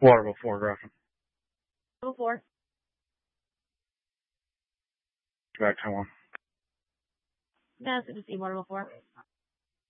Waterville 4, Grafton. Level 4. Back 10-1. Yes, it is Waterville 4.